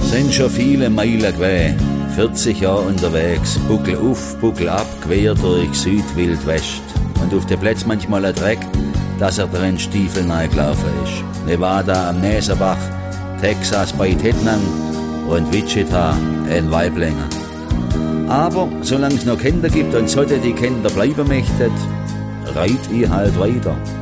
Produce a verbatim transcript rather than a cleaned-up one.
Sind schon viele Meilen gewesen, vierzig Jahre unterwegs, Buckel auf, Buckel ab, quer durch Süd-Wild-West. Und auf dem Platz manchmal ein Dreck, dass er drin Stiefel reingelaufen ist. Nevada am Näserbach, Texas bei Tettnang und Wichita in Waiblingen. Aber solange es noch Kinder gibt und sollte die Kinder bleiben möchten, reit ich halt weiter.